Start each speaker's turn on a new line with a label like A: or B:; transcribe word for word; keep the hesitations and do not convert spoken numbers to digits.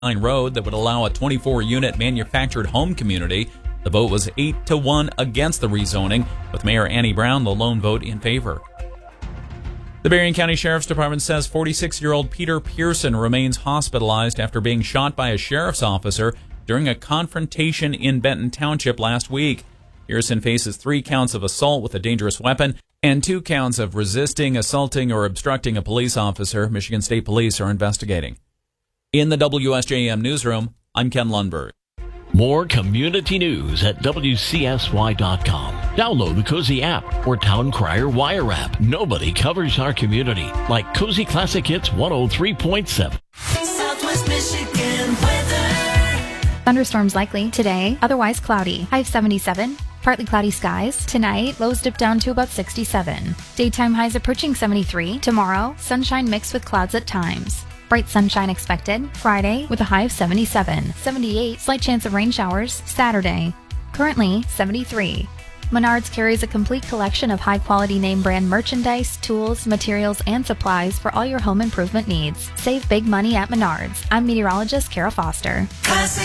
A: road that would allow a twenty-four unit manufactured home community. The vote was eight to one against the rezoning, with Mayor Annie Brown the lone vote in favor. The Berrien County Sheriff's Department says forty-six-year-old Peter Pearson remains hospitalized after being shot by a sheriff's officer during a confrontation in Benton Township last week. Pearson faces three counts of assault with a dangerous weapon and two counts of resisting, assaulting, or obstructing a police officer. Michigan State Police are investigating. In the W S J M newsroom, I'm Ken Lundberg.
B: More community news at W C S Y dot com. Download the Cozy app or Town Crier Wire app. Nobody covers our community like Cozy Classic Hits one oh three point seven.
C: Southwest Michigan weather.
D: Thunderstorms likely today, otherwise cloudy. High of seventy-seven. Partly cloudy skies. Tonight, lows dip down to about sixty-seven. Daytime highs approaching seventy-three. Tomorrow, sunshine mixed with clouds at times. Bright sunshine expected. Friday, with a high of seventy-seven. seventy-eight, slight chance of rain showers. Saturday, currently seventy-three. Menards carries a complete collection of high-quality name-brand merchandise, tools, materials, and supplies for all your home improvement needs. Save big money at Menards. I'm meteorologist Kara Foster.
C: Classic.